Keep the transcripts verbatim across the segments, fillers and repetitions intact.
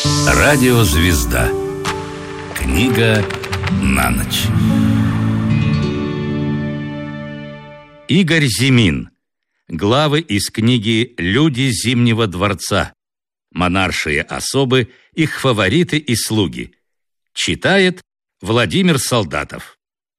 Радиозвезда. Книга на ночь. Игорь Зимин. Главы из книги «Люди Зимнего дворца». Монаршие особы, их фавориты и слуги. Читает Владимир Солдатов.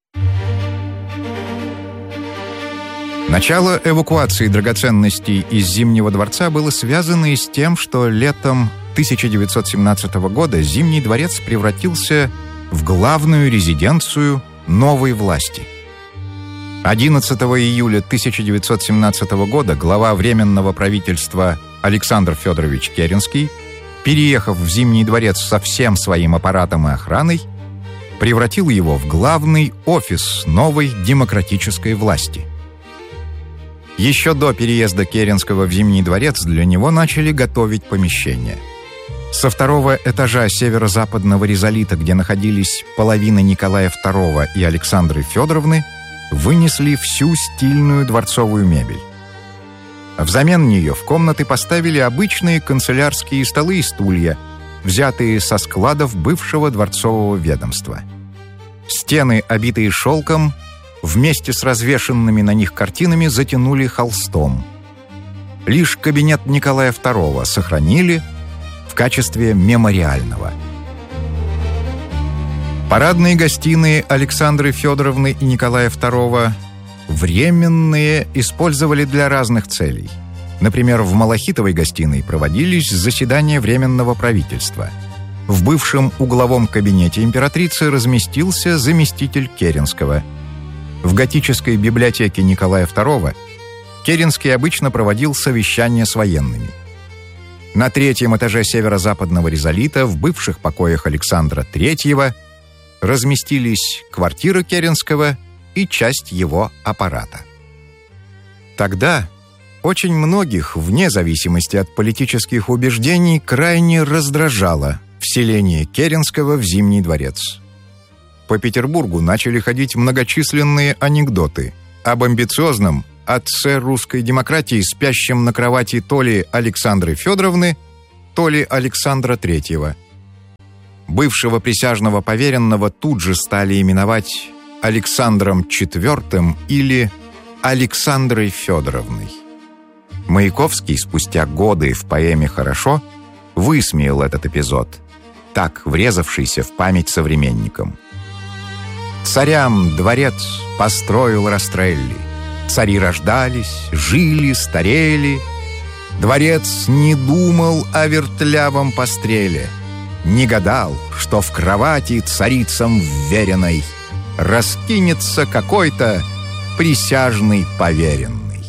Начало эвакуации драгоценностей из Зимнего дворца было связано и с тем, что летом тысяча девятьсот семнадцатого года Зимний дворец превратился в главную резиденцию новой власти. одиннадцатого июля тысяча девятьсот семнадцатого года глава Временного правительства Александр Федорович Керенский, переехав в Зимний дворец со всем своим аппаратом и охраной, превратил его в главный офис новой демократической власти. Еще до переезда Керенского в Зимний дворец для него начали готовить помещение. Со второго этажа северо-западного ризолита, где находились половина Николая второго и Александры Федоровны, вынесли всю стильную дворцовую мебель. Взамен нее в комнаты поставили обычные канцелярские столы и стулья, взятые со складов бывшего дворцового ведомства. Стены, обитые шелком, вместе с развешанными на них картинами затянули холстом. Лишь кабинет Николая второго сохранили в качестве мемориального. Парадные гостиные Александры Федоровны и Николая второго временные использовали для разных целей. Например, в Малахитовой гостиной проводились заседания Временного правительства. В бывшем угловом кабинете императрицы разместился заместитель Керенского. В готической библиотеке Николая второго Керенский обычно проводил совещания с военными. На третьем этаже северо-западного ризолита в бывших покоях Александра третьего разместились квартира Керенского и часть его аппарата. Тогда очень многих, вне зависимости от политических убеждений, крайне раздражало вселение Керенского в Зимний дворец. По Петербургу начали ходить многочисленные анекдоты об амбициозном отце русской демократии, спящем на кровати то ли Александры Федоровны, то ли Александра третьего. Бывшего присяжного поверенного тут же стали именовать Александром четвёртым или Александрой Федоровной. Маяковский спустя годы в поэме «Хорошо» высмеял этот эпизод, так врезавшийся в память современникам. «Царям дворец построил Растрелли. Цари рождались, жили, старели. Дворец не думал о вертлявом постреле, не гадал, что в кровати царицам вверенной раскинется какой-то присяжный поверенный».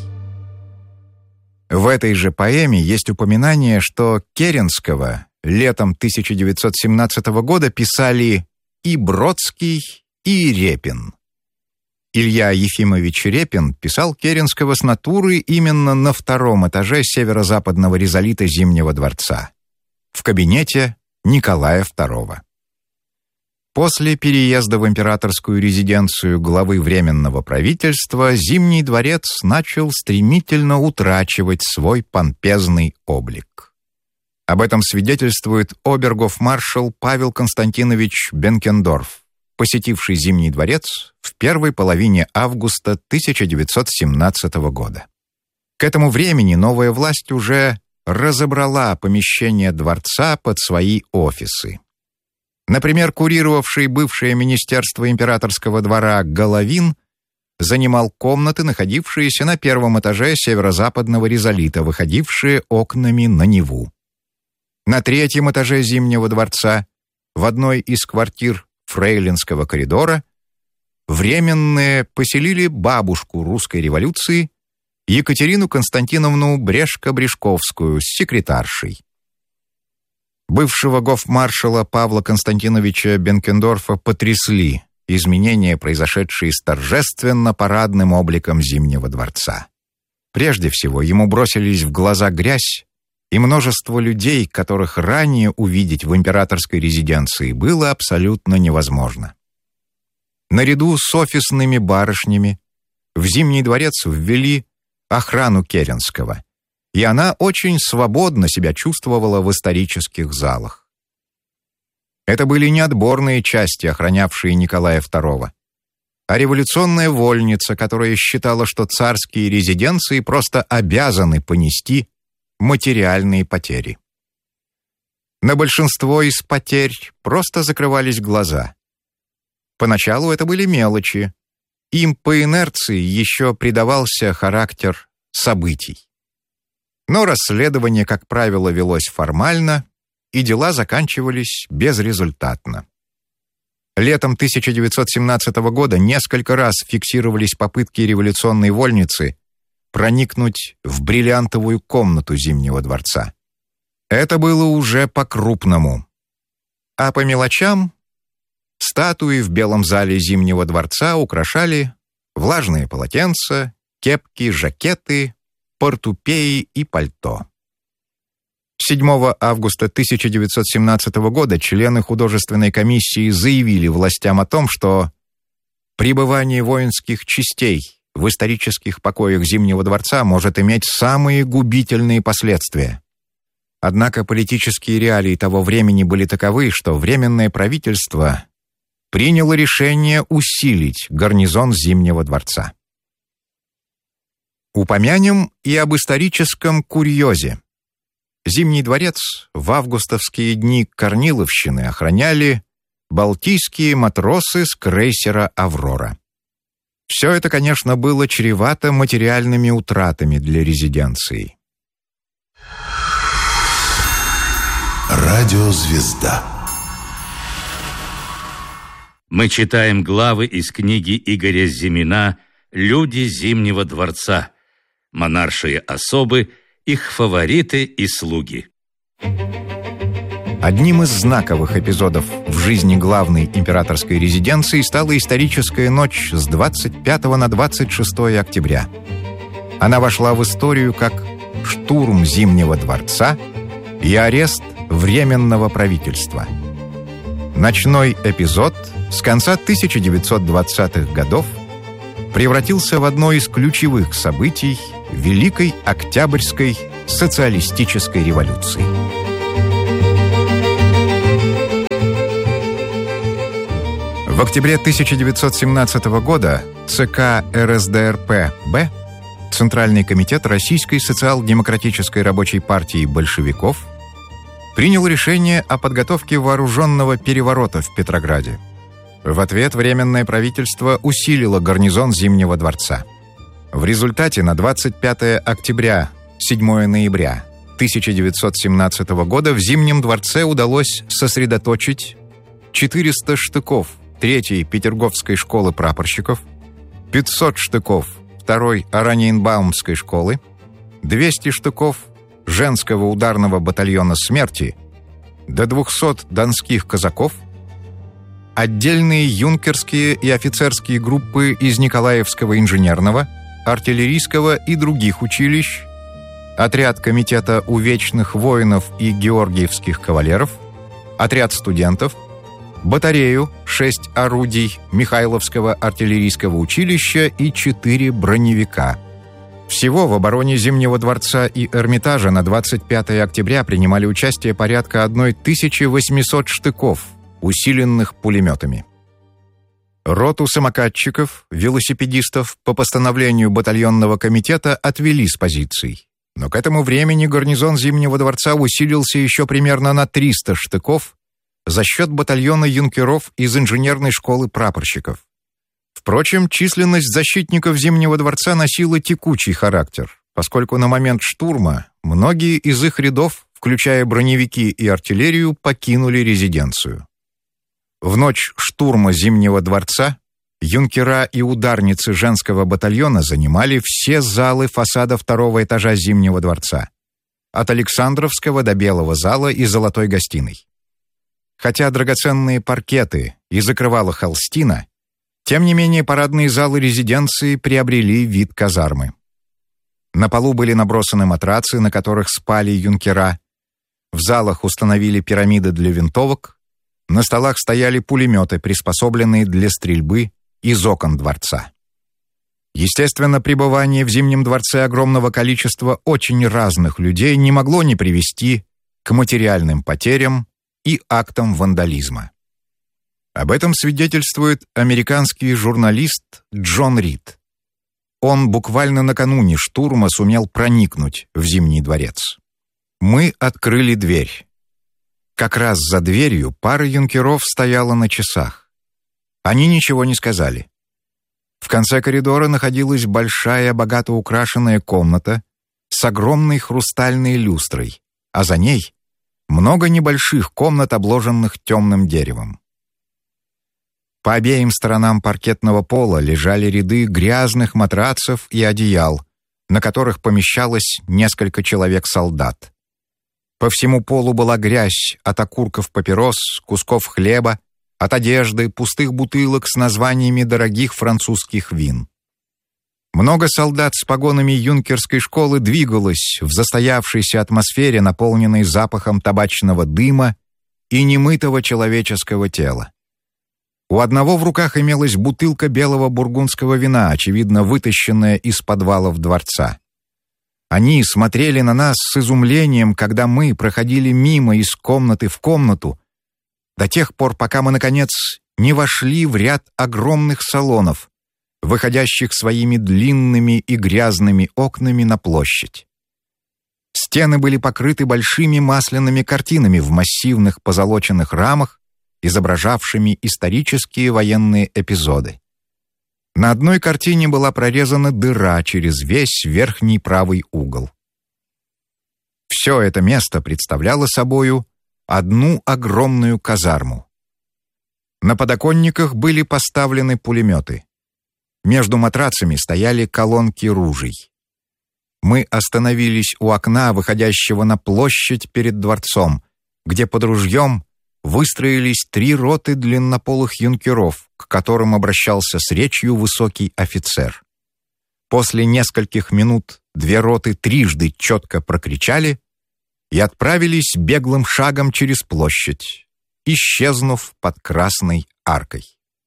В этой же поэме есть упоминание, что Керенского летом тысяча девятьсот семнадцатого года писали и Бродский, и Репин. Илья Ефимович Репин писал Керенского с натуры именно на втором этаже северо-западного ризолита Зимнего дворца, в кабинете Николая второго. После переезда в императорскую резиденцию главы Временного правительства Зимний дворец начал стремительно утрачивать свой помпезный облик. Об этом свидетельствует обергофмаршал Павел Константинович Бенкендорф, посетивший Зимний дворец в первой половине августа тысяча девятьсот семнадцатого года. К этому времени новая власть уже разобрала помещение дворца под свои офисы. Например, курировавший бывшее министерство императорского двора Головин занимал комнаты, находившиеся на первом этаже северо-западного ризолита, выходившие окнами на Неву. На третьем этаже Зимнего дворца, в одной из квартир Фрейлинского коридора, временные поселили бабушку русской революции Екатерину Константиновну Брешко-Брешковскую с секретаршей. Бывшего гофмаршала Павла Константиновича Бенкендорфа потрясли изменения, произошедшие с торжественно-парадным обликом Зимнего дворца. Прежде всего, ему бросились в глаза грязь и множество людей, которых ранее увидеть в императорской резиденции было абсолютно невозможно. Наряду с офисными барышнями в Зимний дворец ввели охрану Керенского, и она очень свободно себя чувствовала в исторических залах. Это были не отборные части, охранявшие Николая второго, а революционная вольница, которая считала, что царские резиденции просто обязаны понести материальные потери. На большинство из потерь просто закрывались глаза. Поначалу это были мелочи. Им по инерции еще придавался характер событий. Но расследование, как правило, велось формально, и дела заканчивались безрезультатно. Летом тысяча девятьсот семнадцатого года несколько раз фиксировались попытки революционной вольницы проникнуть в бриллиантовую комнату Зимнего дворца. Это было уже по-крупному. А по мелочам статуи в белом зале Зимнего дворца украшали влажные полотенца, кепки, жакеты, портупеи и пальто. седьмого августа тысяча девятьсот семнадцатого года члены художественной комиссии заявили властям о том, что пребывание воинских частей в исторических покоях Зимнего дворца может иметь самые губительные последствия. Однако политические реалии того времени были таковы, что Временное правительство приняло решение усилить гарнизон Зимнего дворца. Упомянем и об историческом курьезе. Зимний дворец в августовские дни Корниловщины охраняли балтийские матросы с крейсера «Аврора». Все это, конечно, было чревато материальными утратами для резиденции. Радиозвезда. Мы читаем главы из книги Игоря Зимина «Люди Зимнего дворца», монаршие особы, их фавориты и слуги. Одним из знаковых эпизодов в жизни главной императорской резиденции стала историческая ночь с двадцать пятого на двадцать шестое октября. Она вошла в историю как штурм Зимнего дворца и арест Временного правительства. Ночной эпизод с конца тысяча девятьсот двадцатых годов превратился в одно из ключевых событий Великой Октябрьской социалистической революции. В октябре тысяча девятьсот семнадцатого года ЦК РСДРП-Б, Центральный комитет Российской социал-демократической рабочей партии большевиков, принял решение о подготовке вооруженного переворота в Петрограде. В ответ Временное правительство усилило гарнизон Зимнего дворца. В результате на двадцать пятое октября — седьмое ноября тысяча девятьсот семнадцатого года в Зимнем дворце удалось сосредоточить четыреста штыков третьей Петерговской школы прапорщиков, пятьсот штыков второй Ораниенбаумской школы, двести штыков женского ударного батальона смерти, до двухсот донских казаков, отдельные юнкерские и офицерские группы из Николаевского инженерного, артиллерийского и других училищ, отряд комитета увечных воинов и георгиевских кавалеров, отряд студентов, батарею, шесть орудий Михайловского артиллерийского училища и четыре броневика. Всего в обороне Зимнего дворца и Эрмитажа на двадцать пятое октября принимали участие порядка тысяча восемьсот штыков, усиленных пулеметами. Роту самокатчиков, велосипедистов по постановлению батальонного комитета отвели с позиций. Но к этому времени гарнизон Зимнего дворца усилился еще примерно на триста штыков за счет батальона юнкеров из инженерной школы прапорщиков. Впрочем, численность защитников Зимнего дворца носила текучий характер, поскольку на момент штурма многие из их рядов, включая броневики и артиллерию, покинули резиденцию. В ночь штурма Зимнего дворца юнкера и ударницы женского батальона занимали все залы фасада второго этажа Зимнего дворца, от Александровского до Белого зала и Золотой гостиной. Хотя драгоценные паркеты и закрывала холстина, тем не менее парадные залы резиденции приобрели вид казармы. На полу были набросаны матрацы, на которых спали юнкера. В залах установили пирамиды для винтовок. На столах стояли пулеметы, приспособленные для стрельбы из окон дворца. Естественно, пребывание в Зимнем дворце огромного количества очень разных людей не могло не привести к материальным потерям и актом вандализма. Об этом свидетельствует американский журналист Джон Рид. Он буквально накануне штурма сумел проникнуть в Зимний дворец. Мы открыли дверь. Как раз за дверью пара юнкеров стояла на часах. Они ничего не сказали. В конце коридора находилась большая, богато украшенная комната с огромной хрустальной люстрой, а за ней много небольших комнат, обложенных темным деревом. По обеим сторонам паркетного пола лежали ряды грязных матрацев и одеял, на которых помещалось несколько человек-солдат. По всему полу была грязь от окурков папирос, кусков хлеба, от одежды, пустых бутылок с названиями дорогих французских вин. Много солдат с погонами юнкерской школы двигалось в застоявшейся атмосфере, наполненной запахом табачного дыма и немытого человеческого тела. У одного в руках имелась бутылка белого бургундского вина, очевидно, вытащенная из подвалов дворца. Они смотрели на нас с изумлением, когда мы проходили мимо из комнаты в комнату, до тех пор, пока мы, наконец, не вошли в ряд огромных салонов, выходящих своими длинными и грязными окнами на площадь. Стены были покрыты большими масляными картинами в массивных позолоченных рамах, изображавшими исторические военные эпизоды. На одной картине была прорезана дыра через весь верхний правый угол. Все это место представляло собою одну огромную казарму. На подоконниках были поставлены пулеметы. Между матрацами стояли колонки ружей. Мы остановились у окна, выходящего на площадь перед дворцом, где под ружьем выстроились три роты длиннополых юнкеров, к которым обращался с речью высокий офицер. После нескольких минут две роты трижды четко прокричали и отправились беглым шагом через площадь, исчезнув под Красной аркой.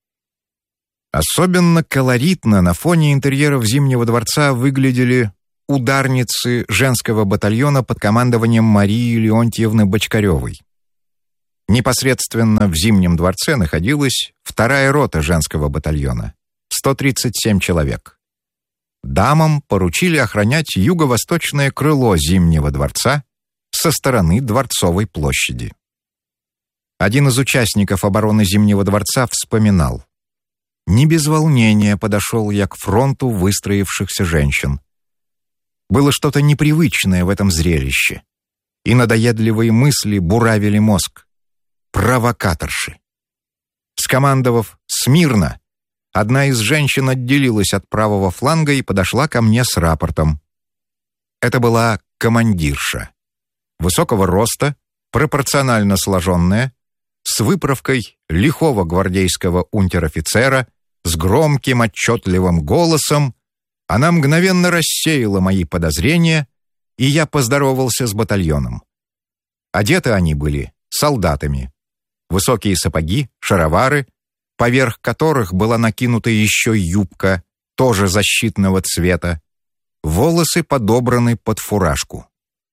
Особенно колоритно на фоне интерьеров Зимнего дворца выглядели ударницы женского батальона под командованием Марии Леонтьевны Бочкаревой. Непосредственно в Зимнем дворце находилась вторая рота женского батальона, сто тридцать семь человек. Дамам поручили охранять юго-восточное крыло Зимнего дворца со стороны Дворцовой площади. Один из участников обороны Зимнего дворца вспоминал: «Не без волнения подошел я к фронту выстроившихся женщин. Было что-то непривычное в этом зрелище, и надоедливые мысли буравили мозг. Провокаторши». Скомандовав «Смирно!», одна из женщин отделилась от правого фланга и подошла ко мне с рапортом. Это была командирша. Высокого роста, пропорционально сложенная, с выправкой лихого гвардейского унтер-офицера, с громким отчетливым голосом. Она мгновенно рассеяла мои подозрения, и я поздоровался с батальоном. Одеты они были солдатами. Высокие сапоги, шаровары, поверх которых была накинута еще юбка, тоже защитного цвета. Волосы подобраны под фуражку.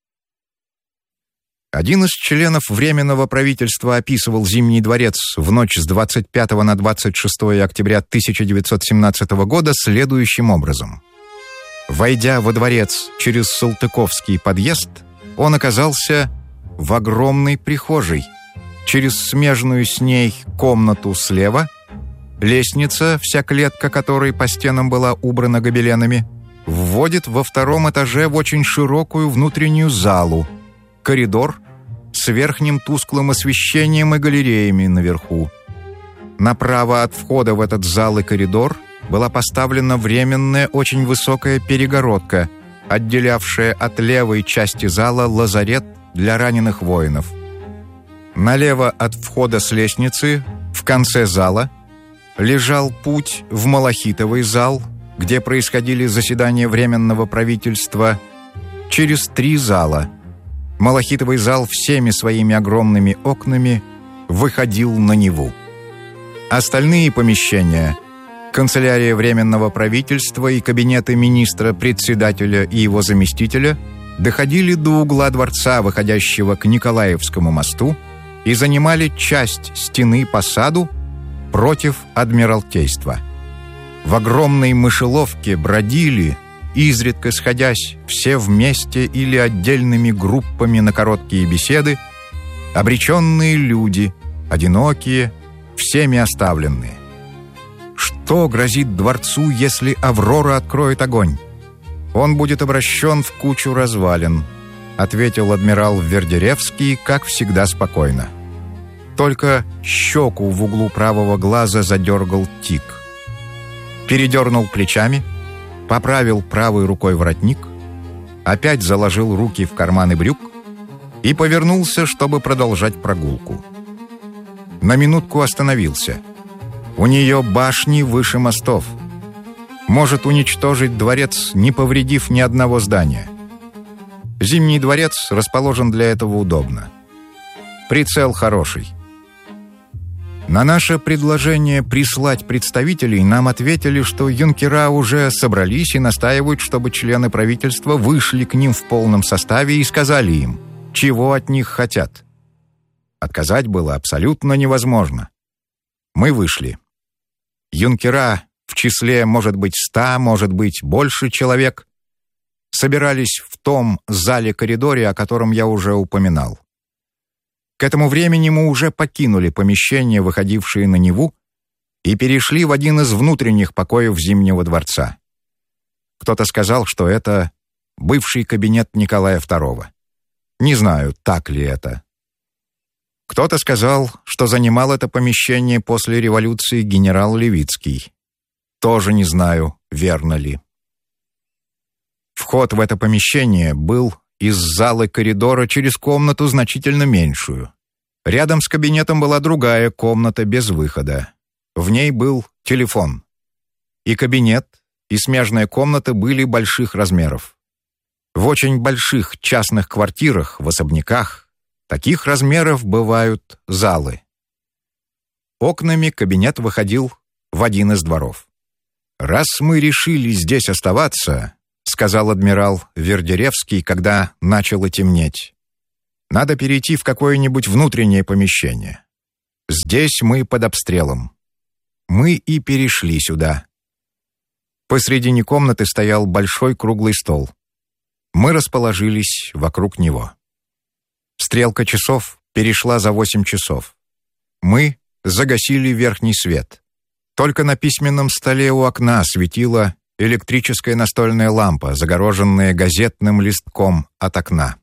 Один из членов Временного правительства описывал Зимний дворец в ночь с двадцать пятого на двадцать шестое октября тысяча девятьсот семнадцатого года следующим образом. Войдя во дворец через Салтыковский подъезд, он оказался в огромной прихожей. Через смежную с ней комнату слева, лестница, вся клетка которой по стенам была убрана гобеленами, вводит во втором этаже в очень широкую внутреннюю залу, коридор с верхним тусклым освещением и галереями наверху. Направо от входа в этот зал и коридор была поставлена временная очень высокая перегородка, отделявшая от левой части зала лазарет для раненых воинов. Налево от входа с лестницы, в конце зала, лежал путь в Малахитовый зал, где происходили заседания Временного правительства, через три зала. Малахитовый зал всеми своими огромными окнами выходил на Неву. Остальные помещения, канцелярия Временного правительства и кабинеты министра-председателя и его заместителя, доходили до угла дворца, выходящего к Николаевскому мосту, и занимали часть стены по саду против Адмиралтейства. В огромной мышеловке бродили, изредка сходясь все вместе или отдельными группами на короткие беседы, обреченные люди, одинокие, всеми оставленные. Что грозит дворцу, если Аврора откроет огонь? Он будет обращен в кучу развалин, ответил адмирал Вердеревский, как всегда спокойно. Только щеку в углу правого глаза задергал тик. Передернул плечами, поправил правой рукой воротник, опять заложил руки в карманы брюк и повернулся, чтобы продолжать прогулку. На минутку остановился. У нее башни выше мостов. Может уничтожить дворец, не повредив ни одного здания. Зимний дворец расположен для этого удобно. Прицел хороший. На наше предложение прислать представителей нам ответили, что юнкера уже собрались и настаивают, чтобы члены правительства вышли к ним в полном составе и сказали им, чего от них хотят. Отказать было абсолютно невозможно. Мы вышли. Юнкера в числе, может быть, ста, может быть, больше человек, собирались в том зале-коридоре, о котором я уже упоминал. К этому времени мы уже покинули помещения, выходившие на Неву, и перешли в один из внутренних покоев Зимнего дворца. Кто-то сказал, что это бывший кабинет Николая второго. Не знаю, так ли это. Кто-то сказал, что занимал это помещение после революции генерал Левицкий. Тоже не знаю, верно ли. Вход в это помещение был из зала коридора через комнату значительно меньшую. Рядом с кабинетом была другая комната без выхода. В ней был телефон. И кабинет, и смежная комната были больших размеров. В очень больших частных квартирах, в особняках, таких размеров бывают залы. Окнами кабинет выходил в один из дворов. «Раз мы решили здесь оставаться, — сказал адмирал Вердеревский, когда начало темнеть, — надо перейти в какое-нибудь внутреннее помещение. Здесь мы под обстрелом. Мы и перешли сюда». Посредине комнаты стоял большой круглый стол. Мы расположились вокруг него. Стрелка часов перешла за восемь часов. Мы загасили верхний свет. Только на письменном столе у окна светила электрическая настольная лампа, загороженная газетным листком от окна.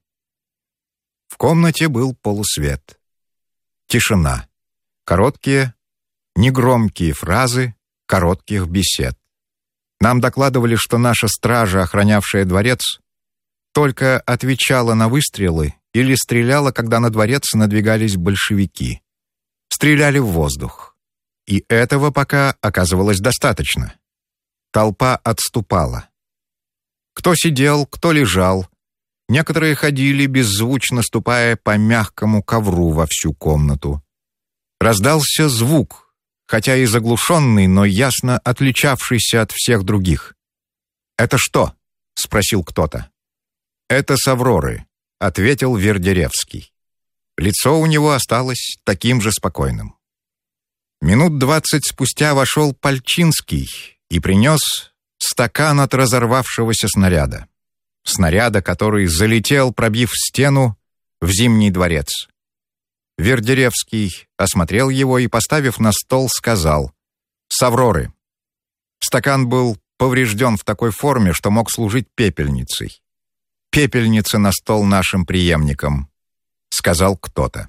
В комнате был полусвет. Тишина. Короткие, негромкие фразы коротких бесед. Нам докладывали, что наша стража, охранявшая дворец, только отвечала на выстрелы или стреляла, когда на дворец надвигались большевики. Стреляли в воздух. И этого пока оказывалось достаточно. Толпа отступала. Кто сидел, кто лежал. Некоторые ходили, беззвучно ступая по мягкому ковру во всю комнату. Раздался звук, хотя и заглушенный, но ясно отличавшийся от всех других. «Это что?» — спросил кто-то. «Это с Авроры», — ответил Вердеревский. Лицо у него осталось таким же спокойным. Минут двадцать спустя вошел Пальчинский и принес стакан от разорвавшегося снаряда. Снаряда, который залетел, пробив стену, в Зимний дворец. Вердеревский осмотрел его и, поставив на стол, сказал: «С Авроры». Стакан был поврежден в такой форме, что мог служить пепельницей. «Пепельница на стол нашим преемникам», — сказал кто-то.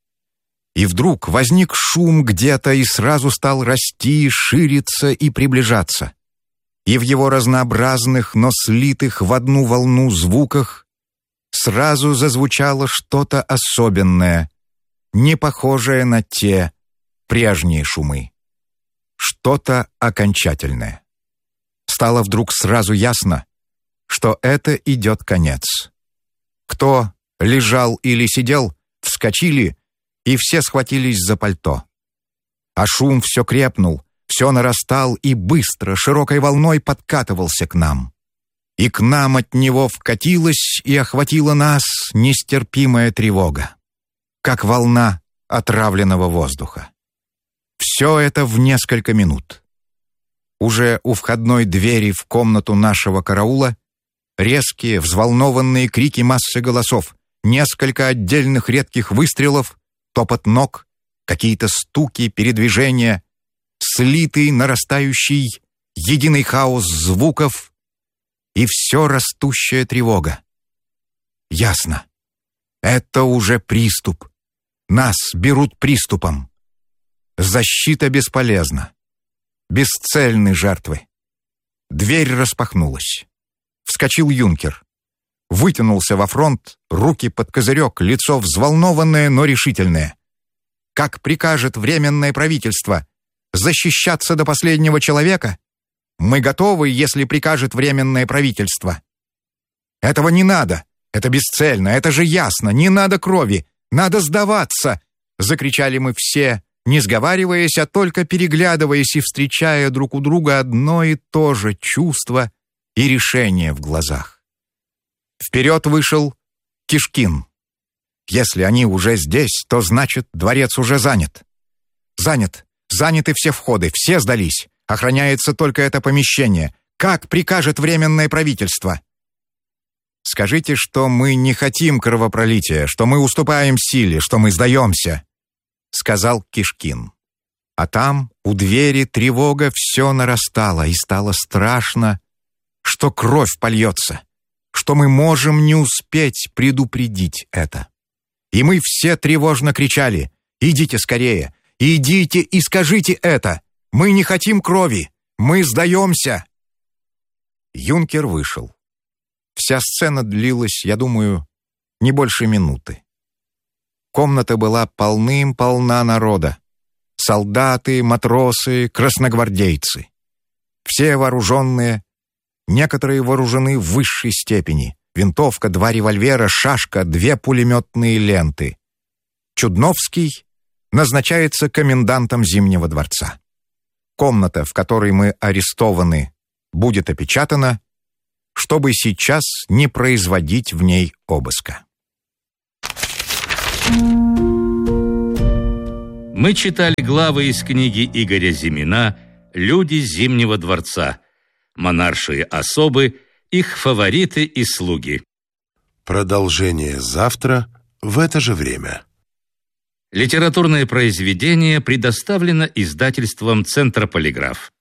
И вдруг возник шум где-то и сразу стал расти, шириться и приближаться. И в его разнообразных, но слитых в одну волну звуках сразу зазвучало что-то особенное, не похожее на те прежние шумы. Что-то окончательное. Стало вдруг сразу ясно, что это идет конец. Кто лежал или сидел, вскочили, и все схватились за пальто. А шум все крепнул, все нарастал и быстро, широкой волной подкатывался к нам. И к нам от него вкатилась и охватила нас нестерпимая тревога. Как волна отравленного воздуха. Все это в несколько минут. Уже у входной двери в комнату нашего караула резкие, взволнованные крики массы голосов, несколько отдельных редких выстрелов, топот ног, какие-то стуки, передвижения, слитый, нарастающий, единый хаос звуков и все растущая тревога. Ясно. Это уже приступ. Нас берут приступом. Защита бесполезна. Бесцельны жертвы. Дверь распахнулась. Вскочил юнкер. Вытянулся во фронт, руки под козырек, лицо взволнованное, но решительное. Как прикажет Временное правительство? Защищаться до последнего человека? Мы готовы, если прикажет Временное правительство. Этого не надо. Это бесцельно, это же ясно. Не надо крови. Надо сдаваться. Закричали мы все, не сговариваясь, а только переглядываясь и встречая друг у друга одно и то же чувство и решение в глазах. Вперед вышел Кишкин. Если они уже здесь, то значит, дворец уже занят. Занят. Заняты все входы, все сдались. Охраняется только это помещение. Как прикажет Временное правительство? Скажите, что мы не хотим кровопролития, что мы уступаем силе, что мы сдаемся, сказал Кишкин. А там, у двери, тревога все нарастала, и стало страшно, что кровь польется, что мы можем не успеть предупредить это. И мы все тревожно кричали: «Идите скорее! Идите и скажите это! Мы не хотим крови! Мы сдаемся!» Юнкер вышел. Вся сцена длилась, я думаю, не больше минуты. Комната была полным-полна народа. Солдаты, матросы, красногвардейцы. Все вооруженные, некоторые вооружены в высшей степени. Винтовка, два револьвера, шашка, две пулеметные ленты. Чудновский назначается комендантом Зимнего дворца. Комната, в которой мы арестованы, будет опечатана, чтобы сейчас не производить в ней обыска. Мы читали главы из книги Игоря Зимина «Люди Зимнего дворца», монаршие особы, их фавориты и слуги. Продолжение завтра в это же время. Литературное произведение предоставлено издательством «Центр Полиграф».